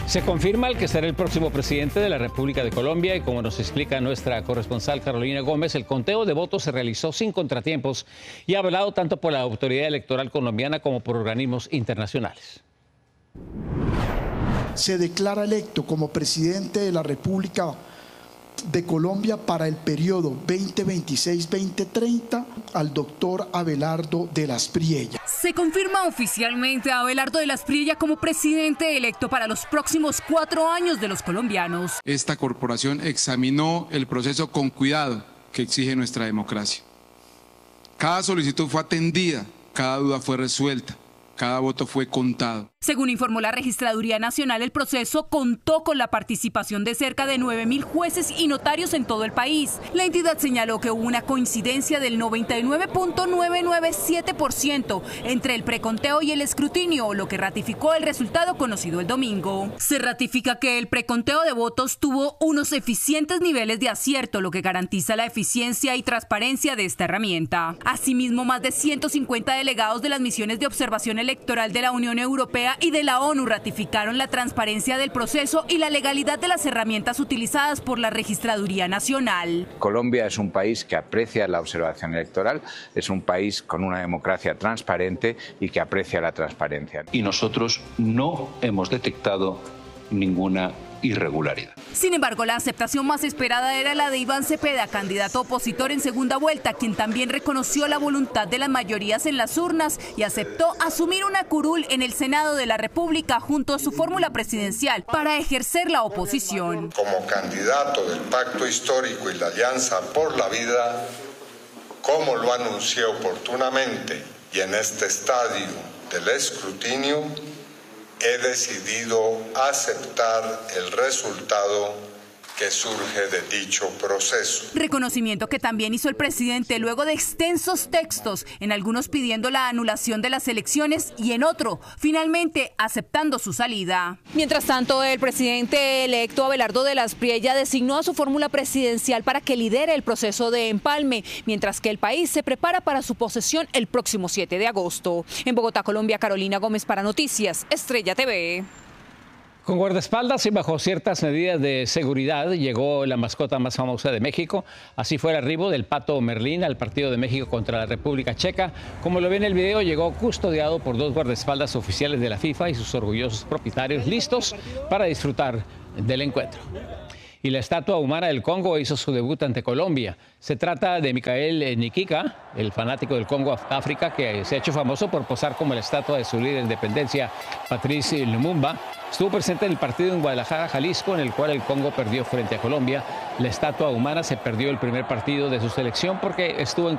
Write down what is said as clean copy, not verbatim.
Se confirma el que será el próximo presidente de la República de Colombia y como nos explica nuestra corresponsal Carolina Gómez, el conteo de votos se realizó sin contratiempos y avalado tanto por la autoridad electoral colombiana como por organismos internacionales. Se declara electo como presidente de la República de Colombia para el periodo 2026-2030 al doctor Abelardo de las Priella. Se confirma oficialmente a Abelardo de las Priella como presidente electo para los próximos 4 años de los colombianos. Esta corporación examinó el proceso con cuidado que exige nuestra democracia. Cada solicitud fue atendida, cada duda fue resuelta, cada voto fue contado. Según informó la Registraduría Nacional, el proceso contó con la participación de cerca de 9.000 jueces y notarios en todo el país. La entidad señaló que hubo una coincidencia del 99.997% entre el preconteo y el escrutinio, lo que ratificó el resultado conocido el domingo. Se ratifica que el preconteo de votos tuvo unos eficientes niveles de acierto, lo que garantiza la eficiencia y transparencia de esta herramienta. Asimismo, más de 150 delegados de las misiones de observación electoral de la Unión Europea y de la ONU ratificaron la transparencia del proceso y la legalidad de las herramientas utilizadas por la Registraduría Nacional. Colombia es un país que aprecia la observación electoral, es un país con una democracia transparente y que aprecia la transparencia. Y nosotros no hemos detectado ninguna irregularidad. Sin embargo, la aceptación más esperada era la de Iván Cepeda, candidato opositor en segunda vuelta, quien también reconoció la voluntad de las mayorías en las urnas y aceptó asumir una curul en el Senado de la República junto a su fórmula presidencial para ejercer la oposición. Como candidato del Pacto Histórico y la Alianza por la Vida, como lo anuncié oportunamente y en este estadio del escrutinio, he decidido aceptar el resultado que surge de dicho proceso. Reconocimiento que también hizo el presidente luego de extensos textos, en algunos pidiendo la anulación de las elecciones y en otro, finalmente aceptando su salida. Mientras tanto, el presidente electo Abelardo de las Priella designó a su fórmula presidencial para que lidere el proceso de empalme, mientras que el país se prepara para su posesión el próximo 7 de agosto. En Bogotá, Colombia, Carolina Gómez para Noticias Estrella TV. Con guardaespaldas y bajo ciertas medidas de seguridad llegó la mascota más famosa de México. Así fue el arribo del Pato Merlín al partido de México contra la República Checa. Como lo ve en el video, llegó custodiado por 2 guardaespaldas oficiales de la FIFA y sus orgullosos propietarios listos para disfrutar del encuentro. Y la estatua humana del Congo hizo su debut ante Colombia. Se trata de Michael Nikika, el fanático del Congo África, que se ha hecho famoso por posar como la estatua de su líder de independencia, Patrice Lumumba. Estuvo presente en el partido en Guadalajara, Jalisco, en el cual el Congo perdió frente a Colombia. La estatua humana se perdió el primer partido de su selección porque estuvo en